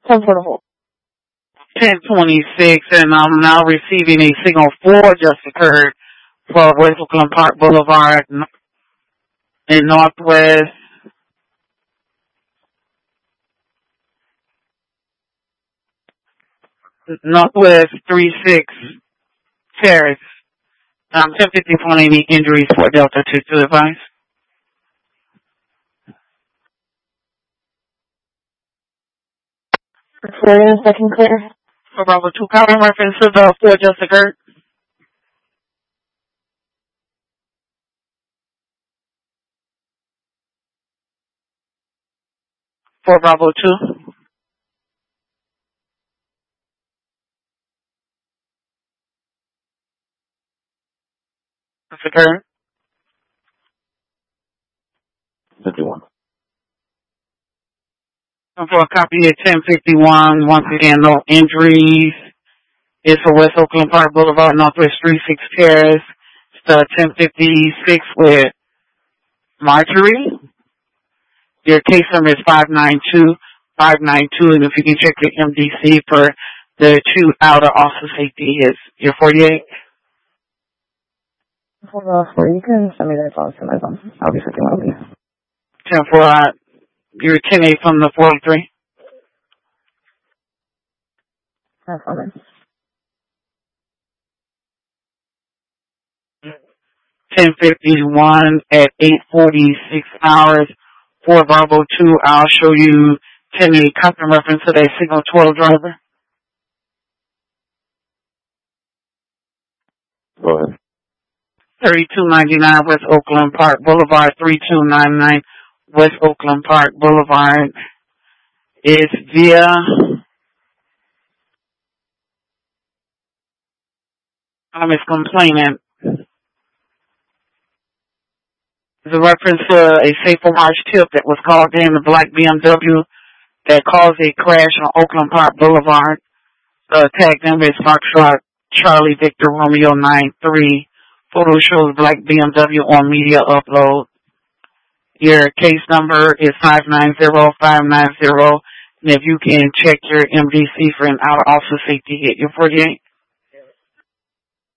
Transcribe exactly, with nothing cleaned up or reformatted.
ten four to hold. ten twenty-six, and I'm now receiving a signal four just occurred for West Oakland Park Boulevard in Northwest. Northwest three six Terrace. Um, ten fifty-one, any injuries for Delta two two advice? Florian, second clear. For Bravo two, calling reference to the four just occurred. For Bravo two. Just occurred. fifty-one. And for a copy of ten fifty-one, once again, no injuries. It's for West Oakland Park Boulevard, Northwest three six Terrace. It's the ten fifty-six with Marjorie. Your case number is five nine two five nine two, and if you can check the M D C for the two outer officer safety is your forty-eight. Hold off where you can send me that to my phone. I'll be fifty one with you. ten four, uh, you're ten eight from the forty-three. That's fine. ten fifty-one at eight forty-six hours. For Bravo two, I'll show you ten eight custom reference to that signal twelve driver. Go ahead. thirty-two ninety-nine West Oakland Park Boulevard, thirty-two ninety-nine West Oakland Park Boulevard. It's via I'm just complaining. There's a reference to a Safer Watch tip that was called in, the black B M W that caused a crash on Oakland Park Boulevard. The tag number is Foxtrot Charlie Victor Romeo nine three. Photo shows black B M W on media upload. Your case number is five nine zero five nine zero. And if you can check your M D C for an outer officer safety hit, your forty-eight.